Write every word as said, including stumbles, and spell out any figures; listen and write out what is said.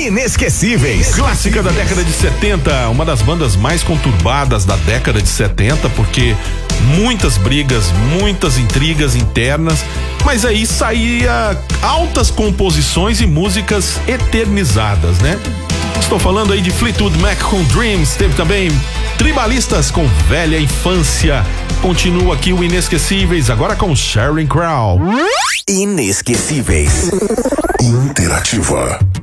Inesquecíveis. Clássica da década de setenta, uma das bandas mais conturbadas da década de setenta, porque muitas brigas, muitas intrigas internas, mas aí saía altas composições e músicas eternizadas, né? Estou falando aí de Fleetwood Mac com Dreams, teve também Tribalistas com Velha Infância. Continua aqui o Inesquecíveis, agora com Sheryl Crow. Inesquecíveis. Interativa.